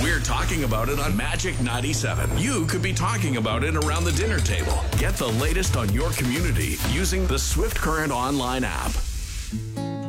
We're talking about it on Magic 97. You could be talking about it around the dinner table. Get the latest on your community using the Swift Current online app.